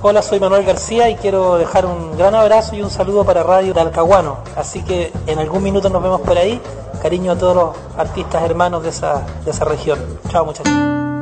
Hola, soy Manuel García y quiero dejar un gran abrazo y un saludo para Radio Talcahuano. Así que en algún minuto nos vemos por ahí. Cariño a todos los artistas hermanos de esa región. Chao, muchachos.